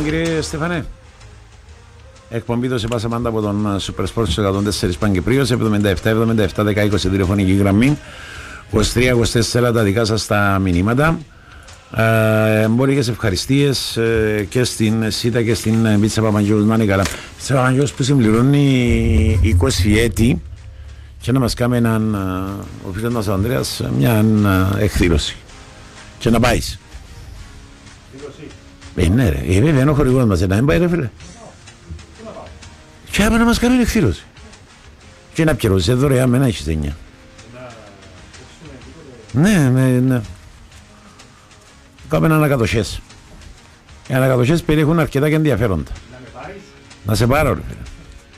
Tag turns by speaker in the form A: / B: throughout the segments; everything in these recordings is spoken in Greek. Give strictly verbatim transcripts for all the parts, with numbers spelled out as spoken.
A: κύριε Στεφανέ. Εκπομπή το σε πάσα πάντα από τον Super Sports εκατόν τέσσερα Παγκυπρίος, εβδομήντα επτά εβδομήντα επτά δέκα είκοσι τηλεφωνική γραμμή, είκοσι τρία είκοσι τέσσερα τα δικά σας τα μηνύματα. Ε, εμπορικές ευχαριστίες ε, και στην ΣΥΤΑ και στην Πίτσα Παπαγιώους. Να είναι καλά. Πίτσα Παπαγιώους που συμπληρώνει είκοσι έτη και να μας κάνει έναν, ο φίλος μας ο Ανδρέας, μια εκδήλωση και να πάεις. Ε, ναι ρε, ε, βέβαια είναι ο χορηγός μας, να μην πάει ρε φίλε. Και έπρεπε να μας κάνει εκδήλωση. Και να πιερώσει δωρεάν με να έχεις εννιά. Ναι, ναι, ναι. Κάμε ανακατοχές. Οι ανακατοχές περιέχουν αρκετά και ενδιαφέροντα. Να με πάρεις. Να σε πάρω ρε φίλε.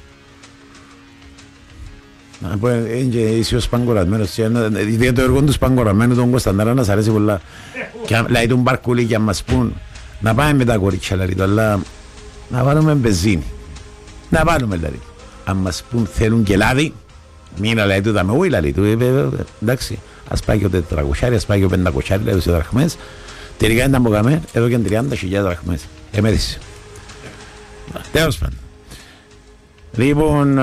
A: Να πω, είναι και είσαι ο σπαγκορατμένος. Ιδιαίτερα το έργο του σπαγκορατμένου τον Κωνσταντάρα να σ' αρέσει πολλά. Και λέει τον Μπαρκούλη και να μας πούν να πάμε με τα κορίτσια λαρίτο, αλλά να βάλουμε μπεζίνη. Να βάλουμε λαρίτο. Αν μας πούν θέλουν και λάδι, μην λέει του δάμε, όχι λάδι του, εντάξει. Ας πάει και ο τετρακοσιάρι, ας πάει και ο πεντακοσιάρι, λέει τους δραχμές. Τελικά ήταν που κάμε, εδώ και τριάντα χιλιάδες δραχμές. Εμέδησε. Τέλος πάντων. Λοιπόν,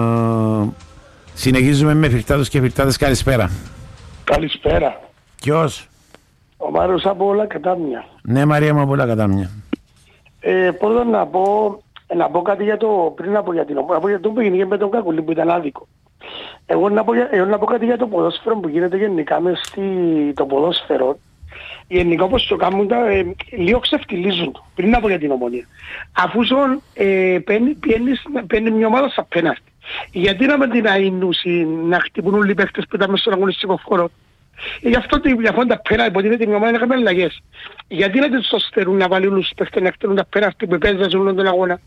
A: συνεχίζουμε με φυρτάτους και φυρτάτες. Καλησπέρα.
B: Καλησπέρα.
A: Ποιος?
B: Ο Μάριος από όλα Κατάμια.
A: Ναι, Μαρία μου από όλα Κατάμια.
B: Ε, πρώτα να πω, να πω κάτι για το, πριν από για την ομάδα, για το που γίνεται με τον Κακουλή που ήταν άδικο. Εγώ να πω, εγώ να πω κάτι για το ποδόσφαιρο που γίνεται γενικά μες στη, το ποδόσφαιρο. Γενικά όπως το κάνουν, ε, λίγο ξεφτιλίζουν το, πριν από για την Ομονία. Αφού ζων, ε, παίρνει μια ομάδα σαν πέναρτη. Γιατί να με την αΐνουση να χτυπούν όλοι οι παίχτες που ήταν μέσα στον αγωνιστικό χώρο. Γι' αυτό τα πέναρτη, υποτίθεται την ομάδα να κάνουν αλλαγές. Γιατί να τους στερούν να βάλουν όλους τους παίχτες να χτυπούν τα πέναρτη που παίζουν όλον τον αγώνα.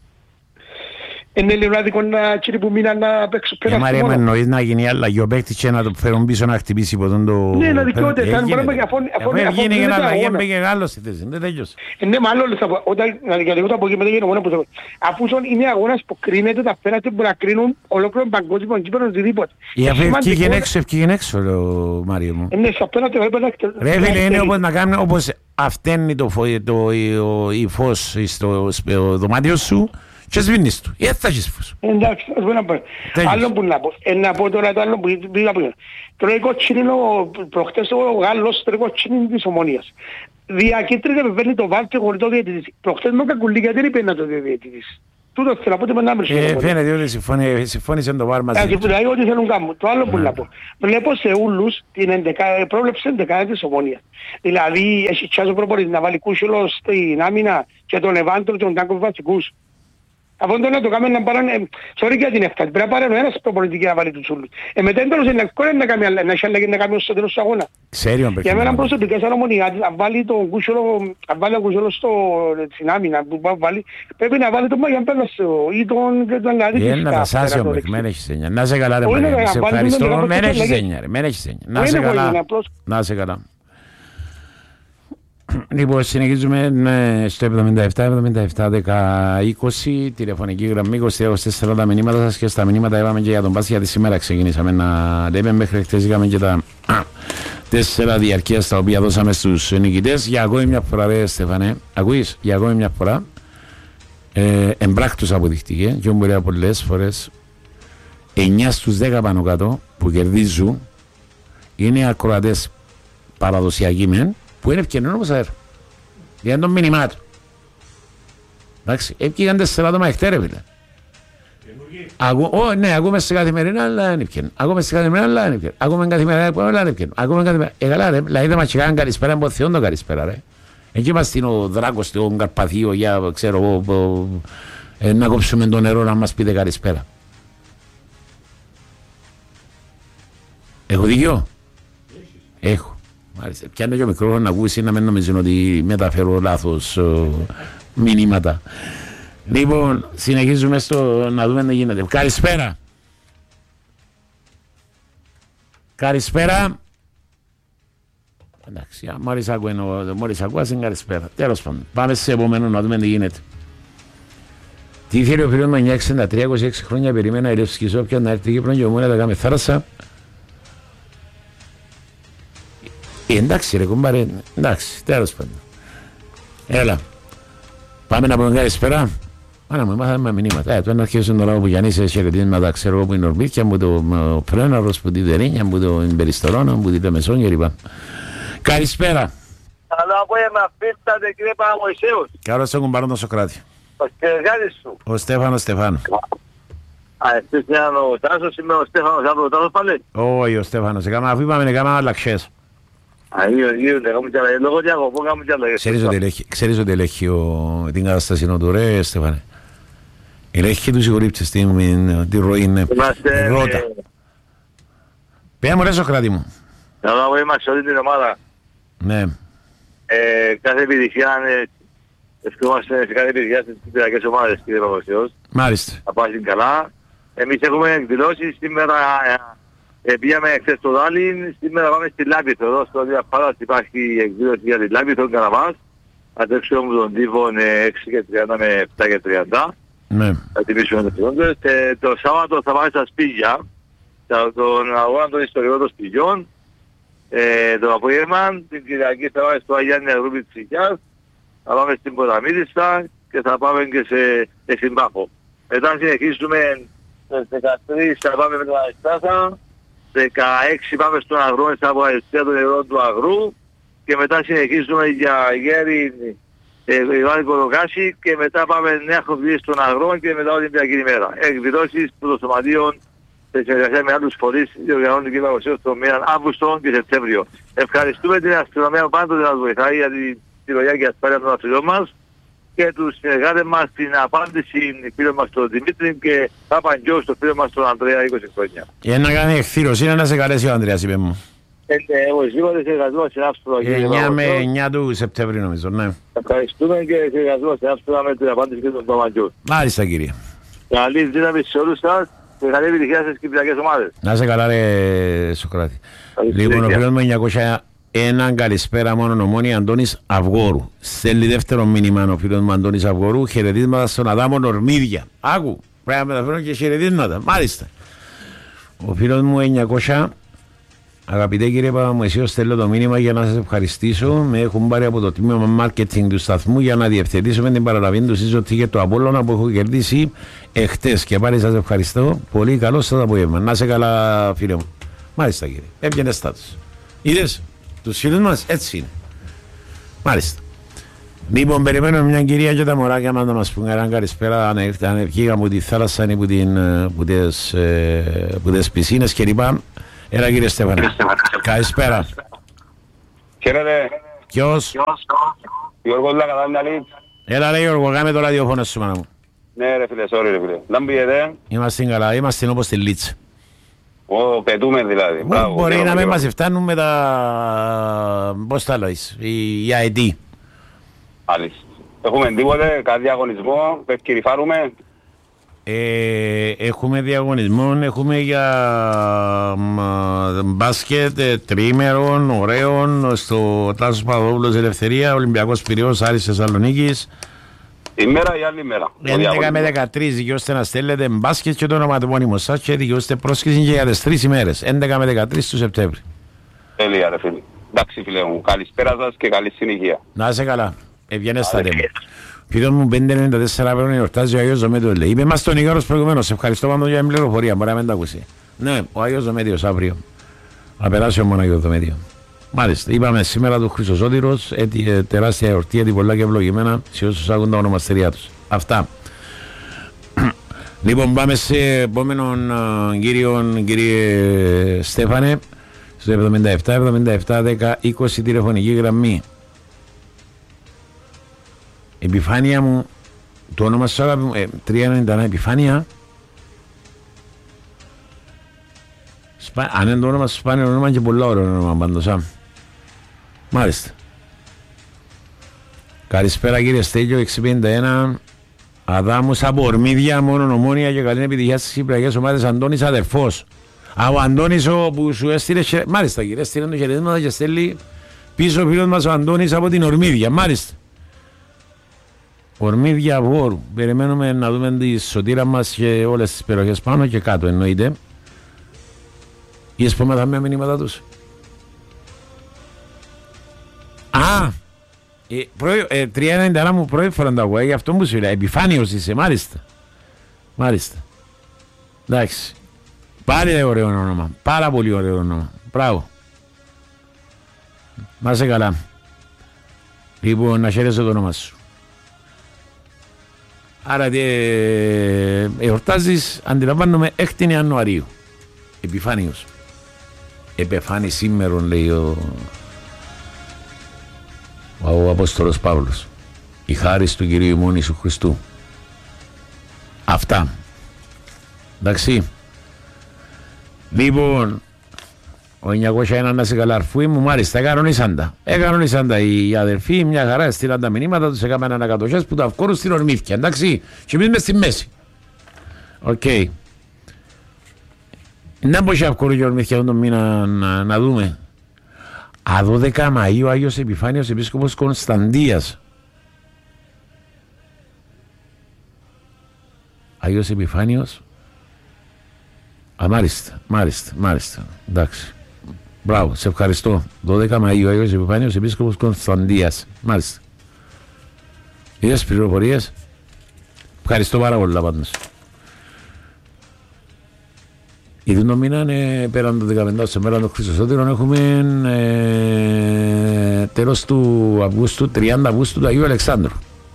B: Είναι λίγο άδικο να κύριοι που μείναν να παίξουν πέναρτη μόνο.
A: Μαρία, με εννοείς να γίνει αλλαγή ο παίκτης και να το φέρουν πίσω να χτυπήσει ποτέ το...
B: Ναι, να δικαιώται, θα μπορούμε και αφών...
A: Αφού γίνει και να αλλαγή, έμπαιγε άλλο στη θέση, δεν τέλειωσε.
B: Ναι, μάλλον για λίγο το από εκεί μετά γίνει μόνο που θέλω. Αφού είναι αγώνας που κρίνεται τα πέναρτη που να κρίνουν ολόκληρο παγκόσμιο κύπελλο οτιδήποτε.
A: Ευκήγεν έξω, Μάριο μου.
B: Ναι, στα πέναρτη
A: ρε φίλε, είναι όπως να κάνουν, όπως αυταίνει η φως στο δωμάτιο σου και σβήνεις του, έτσι θα έχεις φως.
B: Εντάξει, ας πω να πω. Άλλο που να πω, ε, να πω τώρα το άλλο που πήγα πριν. Τώρα η κοτσίνη, προχτές ο Γάλλος τρώει κοτσίνη της Ομονίας. Διακίτρεται με παίρνει το βάλτε χωρίς το διαιτητής. Προχτές με κακουλή γιατί δεν είπε να το διαιτητής. Τούτο θέλω να πω ότι με να μερσούν.
A: Φαίνεται ότι συμφώνησε το βάρ μαζί.
B: Δηλαδή ότι θέλουν κάνουν. Το άλλο που να πω. Βλέπω σε όλους την πρόβλεψη εντεκάδα της Ομονίας. Δηλαδή έχει τσάζο προπορείς να βάλει κούσουλο στην άμυνα και τον Ευάντρο και τον Τάκο βασικούς. Από αυτό να το κάνουμε να πάρουν, sorry για την έφταση, πρέπει να πάρουν ένας προπονητική να βάλει τους ούλους. Ε, μετά τέλος είναι εύκολο να κάνει να έχει αλλαγή να κάνει στο τέλος του αγώνα.
A: Ξέρει ο
B: για μένα προσωπικά σαν Ομονία, αν βάλει τον κούσολο, αν βάλει τον κούσολο στην άμυνα που βάλει, πρέπει να βάλει τον Μαγιάν Πέλασο ή τον Λαδί.
A: Είναι να τα σάσει ο Μπεκ, μεν έχεις έννοια. Να σε καλά ρε Μαγιάν, σε ευχαριστώ, μεν έχεις έννοια, μεν έχεις έννοια. Να σε καλά, να σε καλά. Λοιπόν, συνεχίζουμε με στο εβδομήντα επτά εβδομήντα επτά δέκα είκοσι, τηλεφωνική γραμμή είκοσι τρία είκοσι τέσσερα τα μηνύματα σας και στα μηνύματα είπαμε και για τον Πάση, γιατί σήμερα ξεκινήσαμε να λέμε, μέχρι χθες είχαμε και τα τέσσερα διαρκείας τα οποία δώσαμε στους νικητές. Για ακόμη μια φορά ρε Στεφανέ, ακούεις, για ακόμη μια φορά ε, εμπράκτος αποδειχτήκε και όμως λέω πολλές φορές εννιά στους δέκα πάνω κάτω που κερδίζουν είναι ακροατές παραδοσιακοί μεν, που είναι ευκαινούν όμως αέρα. Για τον μήνυμά του. Εντάξει, ευκήγαν τέσσερα άτομα εχτέρε φίλε. Ναι, ακούμε σε καθημερινά, αλλά είναι ευκαινούν. Ακούμε σε καθημερινά, αλλά είναι ευκαινούν. Ακούμε καθημερινά, αλλά είναι ευκαινούν. Ακούμε καθημερινά. Ε, καλά ρε, δηλαδή μας τσεκάνε καλησπέρα, από Θεόν το καλησπέρα ρε. Εκεί είμαστε ο Δράκος, τον Καρπαθίο, για ξέρω εγώ, να κόψουμε το νερό να μας πείτε καλησπέρα. Έχω δίκιο. Έχω. Μάλιστα. Πιάνε και ο μικρόφωνο να ακούσει να μην νομίζουν ότι μεταφέρω λάθος uh, μηνύματα. Λοιπόν, συνεχίζουμε στο να δούμε τι γίνεται. Καλησπέρα. Καλησπέρα. Εντάξει, μόλις ακούω, μόλις ακούω, είναι καλησπέρα. Τέλος πάντων, πάμε σε επόμενο να δούμε τι γίνεται. Τι θέλει ο φίλος μου εννιά εξήντα τρία, είκοσι έξι χρόνια περίμενα η Λεύσκη Σόπια να έρθει Κύπρο και ομόνια να κάνει θάλασσα. Ε, εντάξει ρε κουμπάρε, εντάξει, τέλος πάντων. Έλα. Πάμε να πούμε καλησπέρα. Άρα μου μάθαμε μηνύματα. Ε, τώρα αρχίσουν τώρα που Γιάννη σε χαιρετίσματα, ξέρω εγώ που είναι ορμήθια, που το Πρέναρος, που την Τερίνια, που το Περιστορόνο, που την Τεμεσόν κλπ. Καλησπέρα.
C: Καλό απόγευμα, πίστατε κύριε Παπαμωυσέους.
A: Καλώς τον κουμπάρον τον Σοκράτη.
C: Ο Σκεργάτης σου.
A: Ο Στέφανος Στεφάνο.
C: Α, εσείς είναι ο Τάσος, είμαι ο Στέφανος, αύριο ο Τάσος πάλι.
A: Όχι ο Στέφανος, αφού είπαμε να κάνουμε αλλαξές.
C: Α, γίνονται, κάνουμε κι άλλα, λόγω διακοπών κάνουμε κι άλλα.
A: Ξέρεις ότι ελέγχει την κατάσταση νότου, ρε Στέφανε. Ελέγχει τους συγχωρήψεις τη ροή, είναι ρότα. Πέρα μου ρε Σοκράτη μου.
C: Καλό απόγευμα σε όλη την ομάδα.
A: Ναι.
C: Κάθε επιτυχία, ευχόμαστε σε κάθε επιτυχία στις κυπριακές ομάδες κύριε Παπαμωυσέους.
A: Μάλιστα.
C: Θα πάει καλά. Εμείς έχουμε εκδηλώσεις, σήμερα ε, πήγαμε χθες στο Δάλιν, σήμερα πάμε στη Λάμπηθο, εδώ στο Διαπάρας υπάρχει εκδήλωση για τη Λάμπηθο, Καραβάς. Θα τρέξουμε με τον τύπο έξι και τριάντα με επτά και τριάντα.
A: Ναι.
C: Θα τιμήσουμε τους πιλόντες. Το Σάββατο θα πάμε στα Σπίγια, τον αγώνα των ιστορικών των Σπιγιών. Ε, το απόγευμα, την Κυριακή θα πάμε στο Αγιάννη Αγρούπη της Ικιάς, θα πάμε στην Ποταμίδισσα και θα πάμε και σε, σε Συμπάχο. Μετά συνεχίσουμε στις δεκατρείς θα πάμε με τον Αριστάσα, δεκαέξι πάμε στον Αγρό, μέσα από αριστεία των νερών του Αγρού και μετά συνεχίσουμε για Γέρι ε, Ιβάνη Κοροκάση και μετά πάμε νέα χοβδί στον Αγρό και μετά Ολυμπιακή ημέρα. Εκδηλώσεις που το Σωματείο σε συνεργασία με άλλους φορείς διοργανώνουν την Παπαμωυσέους τον μήνα Αύγουστο και Σεπτέμβριο. Ευχαριστούμε την αστυνομία που πάντοτε μας βοηθάει για τη ροιά και ασφάλεια των αθλητών μας και τους συνεργάτες μας στην απάντηση φίλων μας τον Δημήτρη και Παπαντζιό στο φίλο μας τον Ανδρέα είκοσι χρόνια.
A: Για να κάνει εκθήρωση είναι να σε καλέσει ο Ανδρέας, είπε μου.
C: Εγώ σίγουρα σε εργαζόμαστε σε άψουλα.
A: εννιά με εννιά του Σεπτέμβριου νομίζω, ναι.
C: Ευχαριστούμε και σε εργαζόμαστε σε άψουλα με την απάντηση και τον Παπαντζιό.
A: Μάλιστα κύριε.
C: Καλή δύναμη σε όλους σας και καλή επιτυχία στις κυπριακές ομάδες.
A: Να σε καλά ρε Σοκράτη. Λοιπόν, ο φίλος μου εννιακόσια ένα καλησπέρα μόνο Ομόνια Αντώνης Αυγόρου. Στέλνει δεύτερο μήνυμα ο φίλος μου Αντώνης Αυγόρου. Χαιρετίσματα στον Αδάμο Νορμίδια. Άκου, πρέπει να μεταφέρω και χαιρετίσματα. Μάλιστα. Ο φίλος μου εννιακόσια, αγαπητέ κύριε Παπαμωυσέου, στέλνω το μήνυμα για να σας ευχαριστήσω. Με έχουν πάρει από το τμήμα marketing του σταθμού για να διευθετήσουμε την παραλαβή του season ticket του Απόλλωνα που έχω κερδίσει εχθές. Και πάλι σας ευχαριστώ. Πολύ καλό σας απόγευμα. Να σε καλά, φίλε μου. Μάλιστα κύριε. Έβγαινε στάτους. Είδες. Τους φίλους μας έτσι είναι. Μάλιστα. Λοιπόν, περιμένουμε μια κυρία και τα μωράκια μας να μας πούν έναν καλησπέρα αν βγήκαν από τη θάλασσα ή από, την, από, τις, από τις πισίνες και λοιπά. Έλα κύριε Στέφανα. Καλησπέρα.
C: Χαίρετε.
A: Ποιος?
C: Γιώργος Λακατάνιαλη.
A: Έλα ρε Γιώργο, κάμε το ραδιοφώνο σου μάνα μου.
C: Ναι ρε φίλε, sorry ρε φίλε. Να μπηγετε.
A: Είμαστε καλά, είμαστε όπως τη Λίτσα.
C: Ω, πετούμε δηλαδή. Μπράβο,
A: μπορεί
C: μπράβο,
A: να μην
C: μπράβο.
A: μας φτάνουν με τα... πώς τα λέεις, η, η ΑΕΤ.
C: Αλήθεια. Έχουμε τίποτε, κάτι διαγωνισμό, ευκυριφάρουμε.
A: Ε, έχουμε διαγωνισμό, έχουμε για μ, μπάσκετ ε, τρίμερων, ωραίων, στο Τάσος Παπαδόπουλος Ελευθερία, Ολυμπιακός Πειραιώς, Άρης Θεσσαλονίκης.
C: Η μέρα ή άλλη μέρα.
A: έντεκα με δεκατρείς δικαιώστε να στέλνετε μπάσκετ και το ονοματεπώνυμο σας και δικαιώστε πρόσκληση και για τις τρεις ημέρες, έντεκα με δεκατρείς του Σεπτέμβρη.
C: Τέλεια ρε φίλε. Εντάξει φίλε μου, καλησπέρα σας και καλή συνεχεία.
A: Να είσαι καλά, ευγενέστατε μου. Φίλος μου πέντε ενενήντα τέσσερα πρέπει να εορτάζει ο Άγιος Δομέτιος λέει. Είπε μας τον Ιγάρος προηγουμένως, ευχαριστώ πάντως για την πληροφορία, μπορεί να μην τα ακούσει. Ναι, ο Άγιος Δομέτιος αύριο. Να περάσει ο μόνο Άγιος Δομέτιο. Μάλιστα, είπαμε σήμερα του Χρυσοσώτηρος, έτη, τεράστια εορτή, έτη πολλά και ευλογημένα σε όσους άκουν τα ονομαστηριά τους. Αυτά. Λοιπόν, πάμε σε επόμενον κύριο, κύριε Στέφανε, στο εβδομήντα επτά εβδομήντα επτά δέκα είκοσι τηλεφωνική γραμμή. Επιφάνεια μου, το όνομα σου αγάπη μου, ε, τρία ενενήντα εννέα Επιφάνεια. Σπα... Αν είναι το όνομα σου σπάνιο όνομα και πολλά ωραίο όνομα πάντως. Α. Μάλιστα. Καλησπέρα κύριε Στέλιο, έξι πενήντα ένα. Αδάμους από Ορμίδια, μόνο Ομόνια και καλή επιτυχία στις κυπριακές ομάδες. Αντώνης αδερφός. Α, ο Αντώνης ο που σου έστειλε, μάλιστα κύριε, έστειλε το χαιρετίσματα και στέλνει πίσω ο φίλος μας ο Αντώνης από την Ορμίδια, μάλιστα. Ορμίδια Αυγόρου. Περιμένουμε να δούμε τη σωτήρα μας και όλες τις περιοχές πάνω και κάτω εννοείται. Είδες που μάθαμε μηνύματα τους. Α! τρία ενενήντα ένα μου πρώτη φορά το ακούω, γι' αυτό μου σου λέει, επιφάνειος είσαι, μάλιστα. Μάλιστα. Εντάξει. Πάλι ωραίο όνομα, πάρα πολύ ωραίο όνομα. Μπράβο. Να είσαι καλά. Λοιπόν, να χαίρεσαι το όνομα σου. Άρα ε, εορτάζεις, αντιλαμβάνομαι, έκτη Ιανουαρίου. Επιφάνειος. Επεφάνει σήμερον, λέει ο, ο Απόστολος Παύλος. Η χάρις του Κυρίου ημών Ιησού Χριστού. Αυτά. Εντάξει. Λοιπόν, ο εννιακόσια ένα να σε καλά αρφούι μου, μάλιστα, έκανονίσαν τα. Έκανονίσαν τα οι αδερφοί, μια χαρά, στείλαν τα μηνύματα, τους έκαμε ανακατοχές που τα αυκόρουν στην ορμήθια, εντάξει. Και εμείς μες στη μέση. Οκ. Okay. Να πω και αυκόρουν και ορμήθια τον μήνα να, να δούμε. Α, δώδεκα Μαΐου, Άγιος Επιφάνειος Επίσκοπος Κωνσταντίας. Άγιος Επιφάνειος. Α, μάλιστα, μάλιστα, μάλιστα. Εντάξει. Μπράβο, σε ευχαριστώ. δώδεκα Μαΐου, Άγιος Επιφάνειος Επίσκοπος Κωνσταντίας. Μάλιστα. Είδες πληροφορίες. Ευχαριστώ πάρα πολύ πάντως. Ήδη το μήνα είναι πέραν το δεκαπέντε σε μέρα των Χριστοσότερων έχουμε ε, τέλος του Αυγούστου, τριάντα Αυγούστου του Αγίου Αλεξάνδρου.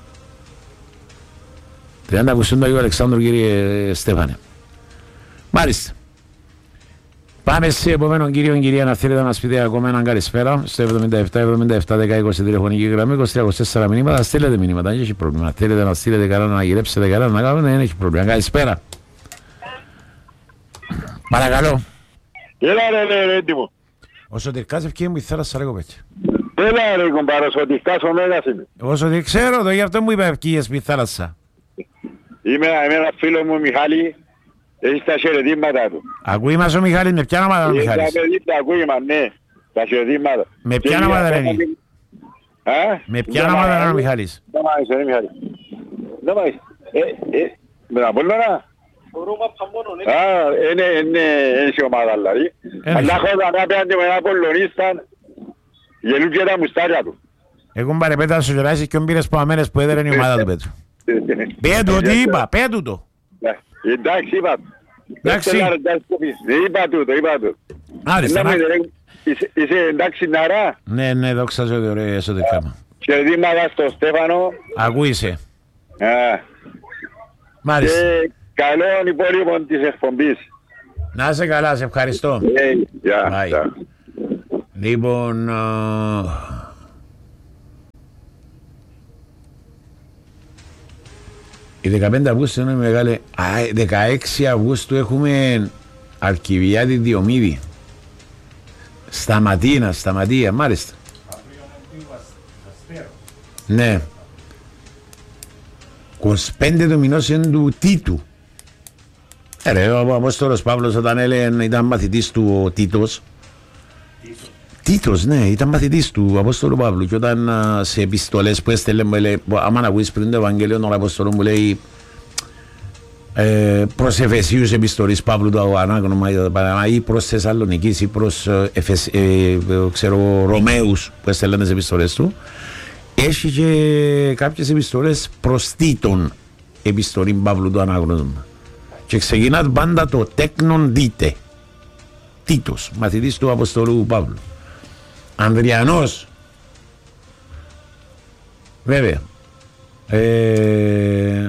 A: τριάντα Αυγούστου του Αγίου Αλεξάνδρου, κύριε Στέφανε. Μάλιστα. Πάμε σε επόμενον κύριο, κυρία, να θέλετε να μας πείτε ακόμα έναν καλησπέρα στο εβδομήντα επτά εβδομήντα επτά δέκα είκοσι τηλεφωνική γραμμή, είκοσι τρία είκοσι τέσσερα μηνύματα. Στείλετε μηνύματα, δεν έχει πρόβλημα. Θέλετε να στείλετε καλά, να γυρέψετε καλά, να κάνετε, δεν έχει πρόβλημα. Καλησπέρα. Παρακαλώ.
D: Έλα ρε ρε ρε έτοιμο.
A: Όσο τερκάς ευκαιρία μου η θάλασσα λέγω πέτσι.
D: Έλα ρε κομπάρος, ο τερκάς ο Μέγας είμαι.
A: Όσο δεν ξέρω το, γι' αυτό μου είπα ευκαιρίες με η θάλασσα.
D: Είμαι ένα φίλο μου Μιχάλη, έχει τα χαιρετήματα του.
A: Ακούει μας ο Μιχάλης, με ποια νόματα ο Μιχάλης.
D: Ακούει μας, ναι, τα χαιρετήματα.
A: Με ποια νόματα είναι. Με ποια νόματα είναι ο Μιχάλης.
D: Δεν μ' άρεσε, ρε Μιχάλη. Δεν μ' άρεσε. Ε, ε, με τα Απόλλωνα. Α, είναι η ομάδα δηλαδή. Αλλά χωρίς απέναντι με ένα Απολλωνίστα γελούν και τα μουστάρια του.
A: Έχουν παρεπέτρα στους γεράσεις και ομπήρες παμένες που έδερε η ομάδα του Πέτρου. Πέτου, ό,τι είπα, πέτου το.
D: Εντάξει, είπα.
A: Εντάξει.
D: Είπα του, το είπα του.
A: Άριστα.
D: Είσαι εντάξει ναρά.
A: Ναι, ναι, δόξα σε ωραία εσωτερικά μου.
D: Και δήμαγα στο Στέφανο.
A: Ακούησε. Μάλιστα.
D: Καλών υπόλοιπων της εκπομπής.
A: Να είσαι καλά, σε ευχαριστώ.
D: Γεια. Yeah,
A: λοιπόν, uh... η δεκαπέντε Αυγούστου είναι μεγάλη. Α, δεκαέξι Αυγούστου έχουμε Αλκιβιάδη Διομήδη. Σταματίνα, Σταματία, μάλιστα. Ναι. είκοσι πέντε του μηνός είναι του Τίτου. Ε, ρε, ο Απόστολος Παύλος όταν έλεγε ήταν μαθητής του ο Τίτος. Τίτος. Τίτος, ναι, ήταν μαθητής του Απόστολου Παύλου. Και όταν α, σε επιστολές που έστελε, μου λέει, άμα να ακούεις πριν το Ευαγγέλιο των Απόστολων, μου λέει ε, προς Εφεσίους επιστολής Παύλου το ανάγνωμα ή προς Θεσσαλονικής ή προς ε, Εφεσ, ε, ξέρω, Ρωμαίους που έστελαν τις επιστολές του. Έχει και κάποιες επιστολές προς Τίτον επιστολή Παύλου το ανάγνωσμα. Και ξεκινά πάντα το τέκνον δίτε. Τίτος, μαθητής του Αποστολού Παύλου. Ανδριανός. Βέβαια. Ε...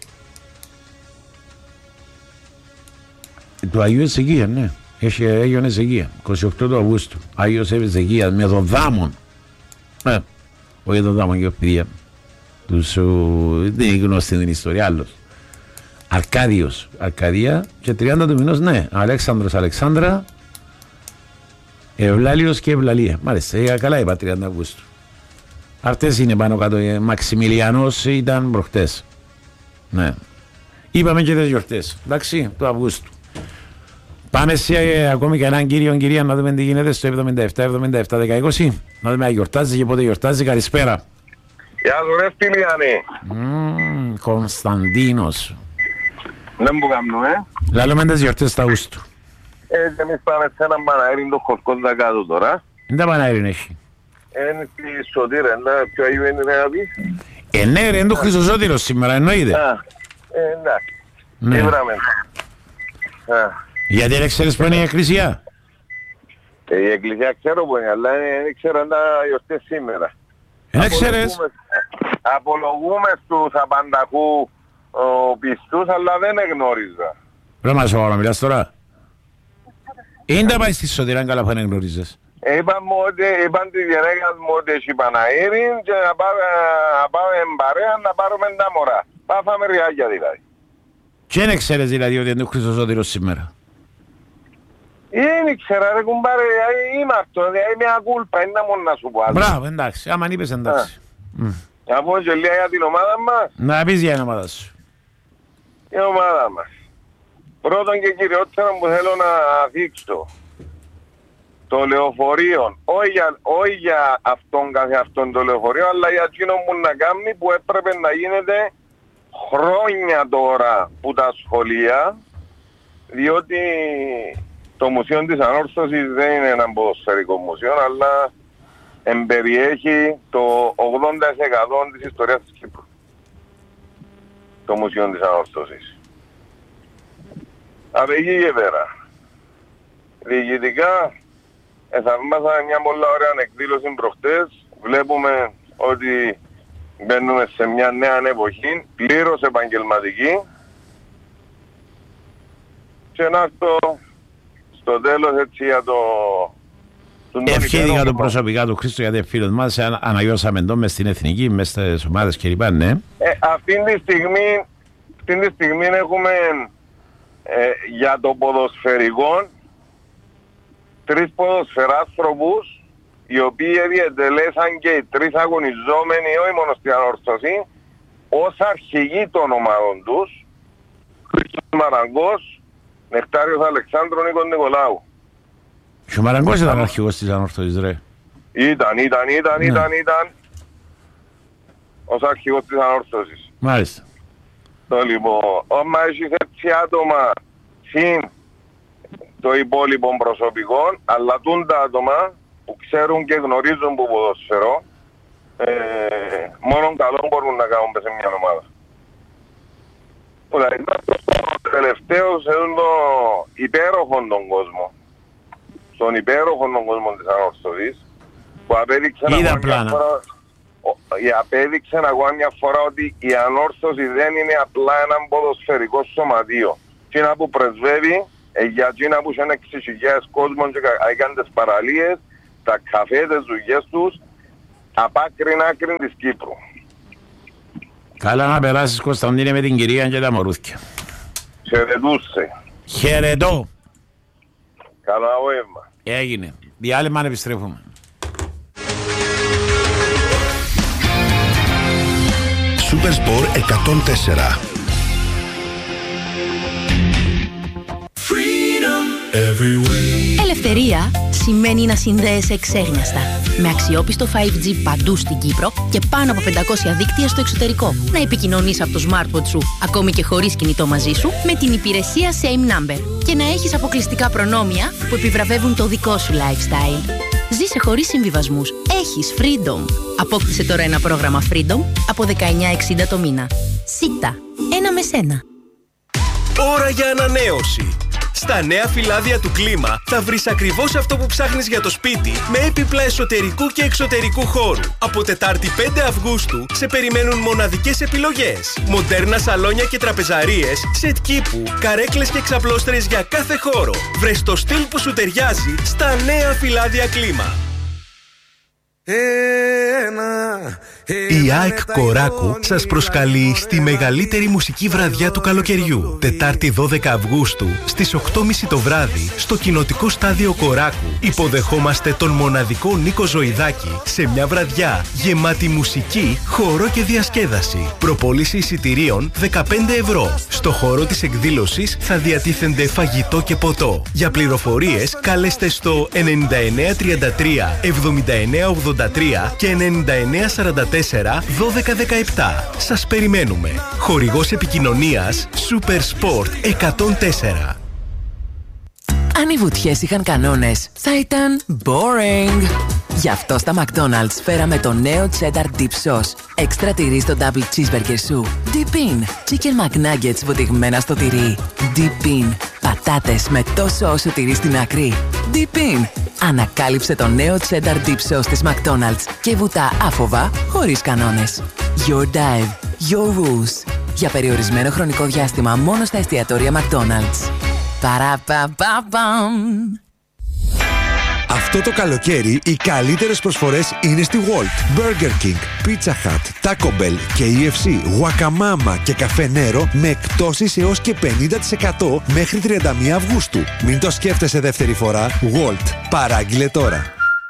A: του Αγίου Εζεκία, ναι. Έχει Άγιον Εζεκία. είκοσι οκτώ του Αυγούστου. Άγιος Εζεκία με τον Δάμον. Ε, όχι τον Δάμον και ο παιδιά. Τους, δεν είναι γνωστή την ιστορία άλλος. Αρκάδιος, Αρκαδία και τριάντα του μηνός, ναι. Αλέξανδρος, Αλεξάνδρα, Ευλάλιος και Ευλαλία. Μάλιστα, ε, καλά είπα τριάντα Αυγούστου. Αυτές είναι πάνω κάτω. Ε, Μαξιμιλιανός ήταν προχτές. Ναι. Είπαμε και τις γιορτές. Εντάξει, του Αυγούστου. Πάμε σε ε, ακόμη και έναν κύριο, κυρία, να δούμε τι γίνεται στο εβδομήντα επτά εβδομήντα επτά δέκα είκοσι. Να δούμε αν γιορτάζει και πότε γιορτάζει. Καλησπέρα.
D: Γεια σου ρε Στυλιανή.
A: Mm, Κωνσταντίνος.
D: Δεν μου κάνω, ε.
A: Λάλουμε τις γιορτές στα Αυγούστου.
D: Ε, εμείς πάμε σε έναν Παναέριν το χορκόντα κάτω τώρα.
A: Δεν τα Παναέριν έχει.
C: Είναι τη Σωτήρα, είναι πιο Αγίου είναι να πει.
A: Ε, ναι ρε, είναι το Χρυσοσώτηρος σήμερα, εννοείται.
C: Α, εντάξει.
A: Ναι. Γιατί δεν ξέρεις που είναι η εκκλησία?
C: Ε, η εκκλησία ξέρω που είναι, αλλά δεν ξέρω αν τα γιορτές σήμερα.
A: Δεν ξέρεις.
C: Απολογούμε στους απανταχού πιστούς, αλλά δεν εγνώριζα.
A: Ρε μας όλα, μιλάς τώρα. Είναι τα πάει στη Σωτήρα, αν καλά που δεν εγνώριζες.
C: Είπαν μου ότι, είπαν τη γυναίκα μου ότι έχει Παναήρη και να πάμε παρέα να πάρουμε τα μωρά. Πάφαμε ριάκια δηλαδή.
A: Και δεν ξέρεις δηλαδή ότι είναι το Χρυσοσώτηρος σήμερα?
C: Δεν ήξερα ρε κουμπάρε, είμαι αυτό, είναι μια κούλπα, είναι μόνο να σου πω άλλο.
A: Μπράβο, εντάξει, άμα είπες εντάξει.
C: Να πω και λίγα για την ομάδα μας.
A: Να πεις για την ομάδα σου.
C: Η ομάδα μας. Πρώτον και κυριότερο που θέλω να δείξω. Το λεωφορείο, όχι για, όχι για αυτόν καθε αυτόν το λεωφορείο, αλλά για εκείνο που να κάνει που έπρεπε να γίνεται χρόνια τώρα που τα σχολεία, διότι το Μουσείο της Ανόρθωσης δεν είναι ένα ποδοσφαιρικό μουσείο, αλλά εμπεριέχει το ογδόντα τοις εκατό της ιστορίας της Κύπρου. Το Μουσείο της Ανόρθωσης. Από εκεί και πέρα. Διοικητικά, εθαυμάσαμε μια πολύ ωραία εκδήλωση προχτές. Βλέπουμε ότι μπαίνουμε σε μια νέα εποχή, πλήρως επαγγελματική. Και να έρθω στο τέλος έτσι για το...
A: Ευχήθηκα το προσωπικά του Χρήστο γιατί φίλος μας αναγιώσαμε εδώ μες στην Εθνική, μες στις ομάδες κλπ. Ναι.
C: Ε, αυτή τη στιγμή, αυτή τη στιγμή έχουμε ε, για το ποδοσφαιρικό τρεις ποδοσφαιράστροπους οι οποίοι διετελέσαν και οι τρεις αγωνιζόμενοι όχι μόνο στην Ανόρθωση ως αρχηγοί των ομάδων τους, Χρήστος Μαραγκός, Νεκτάριος Αλεξάνδρου, Νίκος Νικολάου.
A: Και ο Μαραγκός ήταν αρχηγός της Ανόρθωσης ρε.
C: Ήταν, ήταν, ήταν, ναι. ήταν, ήταν ως αρχηγός της Ανόρθωσης.
A: Μάλιστα.
C: Το λοιπόν, άμα έχεις έτσι άτομα συν το υπόλοιπο προσωπικό, αλλά τούν τα άτομα που ξέρουν και γνωρίζουν που ποδοσφαιρό, ε, μόνο καλό μπορούν να κάνουν σε μια ομάδα. Δηλαδή, το τελευταίο σε το υπέροχο τον κόσμο, στον υπέροχο τον κόσμο της Ανόρθωσης, που απέδειξε απέδειξε ακόμα μια φορά ότι η Ανόρθωση δεν είναι απλά ένα ποδοσφαιρικό σωματείο. Τι να που πρεσβεύει, ε, για εκείνα που είχαν έξι χιλιάδες κόσμων και έκαναν τις παραλίες, τα καφέ, τις δουλειές τους, απ' άκρην άκρην της Κύπρου.
A: Καλά να περάσεις Κωνσταντίνε με την κυρία και τα μωρούθια.
C: Χαιρετούσε.
A: Χαιρετώ.
C: Καλό απόγευμα.
A: Έγινε. Διάλειμμα να επιστρέφουμε.
E: Supersport εκατόν τέσσερα.
F: Ελευθερία σημαίνει να συνδέεσαι εξέγνιαστα. Με αξιόπιστο φάιβ τζι παντού στην Κύπρο και πάνω από πεντακόσια δίκτυα στο εξωτερικό. Να επικοινωνείς από το smartphone σου, ακόμη και χωρίς κινητό μαζί σου, με την υπηρεσία Same Number. Και να έχεις αποκλειστικά προνόμια που επιβραβεύουν το δικό σου lifestyle. Ζήσε χωρίς συμβιβασμούς. Έχεις Freedom. Απόκτησε τώρα ένα πρόγραμμα Freedom από δεκαεννιά εξήντα το μήνα. Σίτα. Ένα με σένα.
G: Ώρα για ανανέωση. Στα νέα φυλάδια του Κλίμα θα βρεις ακριβώς αυτό που ψάχνεις για το σπίτι με έπιπλα εσωτερικού και εξωτερικού χώρου. Από Τετάρτη πέντε Αυγούστου σε περιμένουν μοναδικές επιλογές. Μοντέρνα σαλόνια και τραπεζαρίες, σετ κήπου, καρέκλες και ξαπλώστρες για κάθε χώρο. Βρες το στυλ που σου ταιριάζει στα νέα φυλάδια Κλίμα. Η ΑΕΚ Κοράκου σας προσκαλεί στη μεγαλύτερη μουσική βραδιά του καλοκαιριού. Τετάρτη δώδεκα Αυγούστου στις οκτώ και μισή το βράδυ στο κοινοτικό στάδιο Κοράκου υποδεχόμαστε τον μοναδικό Νίκο Ζωηδάκη σε μια βραδιά γεμάτη μουσική, χορό και διασκέδαση. Προπόληση εισιτηρίων δεκαπέντε ευρώ. Στο χώρο της εκδήλωσης θα διατίθενται φαγητό και ποτό. Για πληροφορίες καλέστε στο ενενήντα εννέα τριάντα τρία εβδομήντα εννέα ογδόντα τρία και ενενήντα εννέα σαράντα τέσσερα δώδεκα δεκαεπτά. Σας περιμένουμε. Χορηγός επικοινωνίας Supersport εκατόν τέσσερα.
H: Αν οι βουτιές είχαν κανόνες, θα ήταν boring. Γι' αυτό στα McDonald's φέραμε το νέο Cheddar Dip Sauce. Έξτρα τυρί στο Double Cheeseburger σου. Dip in. Chicken McNuggets βουτυγμένα στο τυρί. Dip in. Πατάτες με τόσο όσο τυρί στην άκρη. Dip in. Ανακάλυψε το νέο Cheddar Dip Sauce της McDonald's και βουτά άφοβα, χωρίς κανόνες. Your dive. Your rules. Για περιορισμένο χρονικό διάστημα μόνο στα εστιατόρια McDonald's. Παραπαπαπαμ.
I: Αυτό το καλοκαίρι οι καλύτερες προσφορές είναι στη Walt, Burger King, Pizza Hut, Taco Bell, κέι εφ σι, Wakamama και Καφέ Νέρο με εκπτώσεις έως και πενήντα τοις εκατό μέχρι τριάντα μία Αυγούστου. Μην το σκέφτεσαι δεύτερη φορά. Walt, παράγγειλε τώρα.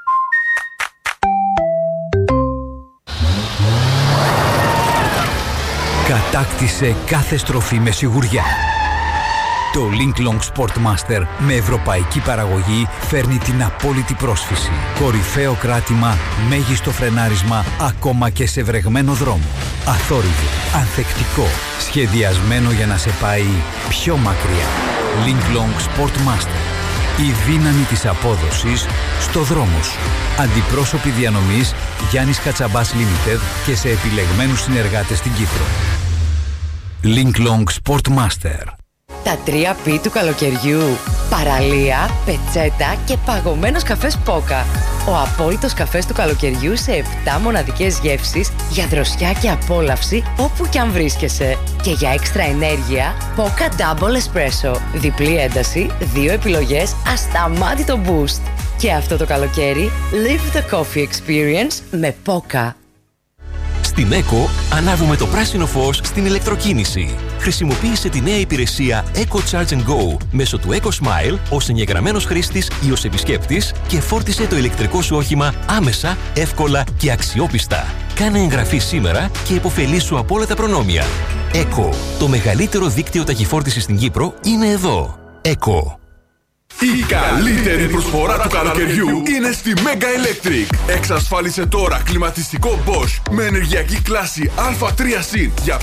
J: Κατάκτησε κάθε στροφή με σιγουριά. Το Linklong Sportmaster με ευρωπαϊκή παραγωγή φέρνει την απόλυτη πρόσφυση. Κορυφαίο κράτημα, μέγιστο φρενάρισμα, ακόμα και σε βρεγμένο δρόμο. Αθόρυβο, ανθεκτικό, σχεδιασμένο για να σε πάει πιο μακριά. Linklong Sportmaster. Η δύναμη της απόδοσης στο δρόμο σου. Αντιπρόσωποι διανομής Γιάννης Κατσαμπάς Limited και σε επιλεγμένους συνεργάτες στην Κύπρο. Linklong Sportmaster.
K: Τα τρία πι του καλοκαιριού. Παραλία, πετσέτα και παγωμένος καφές Πόκα. Ο απόλυτος καφές του καλοκαιριού σε επτά μοναδικές γεύσεις για δροσιά και απόλαυση όπου κι αν βρίσκεσαι. Και για έξτρα ενέργεια, Πόκα Double Espresso. Διπλή ένταση, δύο επιλογές, ασταμάτητο boost. Και αυτό το καλοκαίρι, live the coffee experience με Πόκα.
L: Στην ΕΚΟ ανάβουμε το πράσινο φως στην ηλεκτροκίνηση. Χρησιμοποίησε τη νέα υπηρεσία Eco Charge and Go μέσω του Eco Smile ως εγγεγραμμένος χρήστης ή ως επισκέπτης και φόρτισε το ηλεκτρικό σου όχημα άμεσα, εύκολα και αξιόπιστα. Κάνε εγγραφή σήμερα και υποφελήσου από όλα τα προνόμια. ΕΚΟ, το μεγαλύτερο δίκτυο ταχυφόρτισης στην Κύπρο, είναι εδώ. ΕΚΟ.
M: Η καλύτερη προσφορά του καλοκαιριού είναι στη Mega Electric. Εξασφάλισε τώρα κλιματιστικό Bosch με ενεργειακή κλάση Α τρία συν για